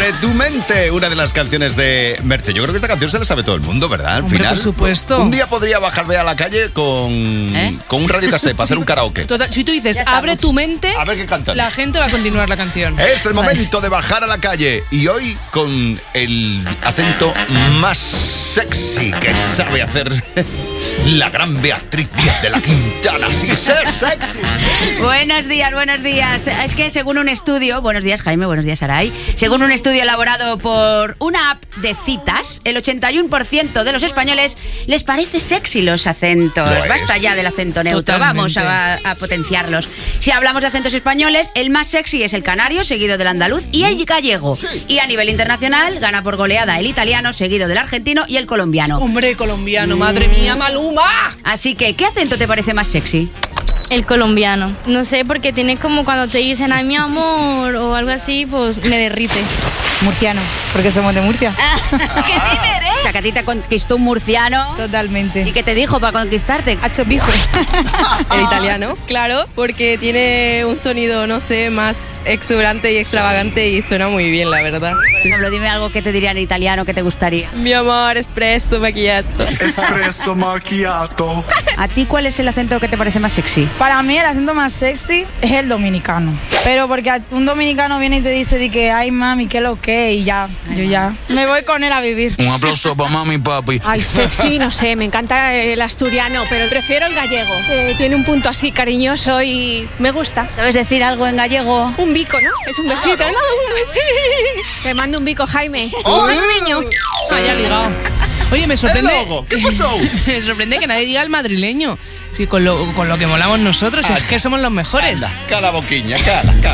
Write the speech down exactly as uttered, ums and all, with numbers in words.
Abre tu mente, una de las canciones de Merche. Yo creo que esta canción se la sabe todo el mundo, ¿verdad? Al Hombre, final, por supuesto. Un día podría bajarme a la calle con, ¿Eh? con un radiocassette para sí. hacer un karaoke. Total, si tú dices, abre tu mente, a ver qué cantan. La gente va a continuar la canción. Es el momento vale. de bajar a la calle. Y hoy con el acento más sexy que sabe hacer la gran Beatriz Díaz de la Quintana. Sí, sé sexy. Buenos días, buenos días. Es que según un estudio, buenos días Jaime, buenos días Saray, según un estudio elaborado por una app de citas, el ochenta y uno por ciento de los españoles les parece sexy los acentos. Basta ya del acento neutro, Totalmente. vamos a, a potenciarlos. Si hablamos de acentos españoles, el más sexy es el canario, seguido del andaluz y el gallego. Y a nivel internacional gana por goleada el italiano, seguido del argentino y el colombiano. Hombre, colombiano, madre mía, Maluma. Así que, ¿qué acento te parece más sexy? El colombiano. No sé, porque tiene como cuando te dicen, ay, mi amor, o algo así, pues me derrite. Murciano, porque somos de Murcia. ¡Qué divertido! O sea, que a ti te conquistó un murciano. Totalmente. ¿Y qué te dijo para conquistarte? Hacho pijo. El italiano, claro, porque tiene un sonido, no sé, más exuberante y extravagante y suena muy bien, la verdad. Por ejemplo, sí. dime algo que te diría en italiano que te gustaría. Mi amor, espresso macchiato. Espresso macchiato. ¿A ti cuál es el acento que te parece más sexy? Para mí el acento más sexy es el dominicano. Pero porque un dominicano viene y te dice de que, ay mami, qué lo que, y ya, ay, yo ya me voy con él a vivir. Un aplauso para mami y papi. Ay, sexy, no sé, me encanta el asturiano, pero prefiero el gallego. Eh, tiene un punto así cariñoso y me gusta. ¿Sabes decir algo en gallego? Un bico, ¿no? Es un besito, ¿no? Un besito. Te mando un bico, Jaime. Oh, ¿Sí, niño? Vaya ligado. Oye, me sorprende. ¿Qué pasó? Me sorprende que nadie diga el madrileño. Sí, con lo, con lo que molamos nosotros, es que somos los mejores. Anda, cada boquiña, cada, cada.